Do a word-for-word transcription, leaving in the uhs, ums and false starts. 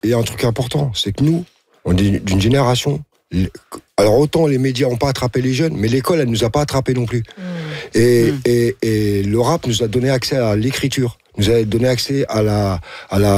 il y a un truc important, c'est que nous, on est d'une génération. Alors autant les médias n'ont pas attrapé les jeunes, mais l'école, elle nous a pas attrapé non plus. Mmh. Et, mmh. et, et le rap nous a donné accès à l'écriture, nous a donné accès à la, à la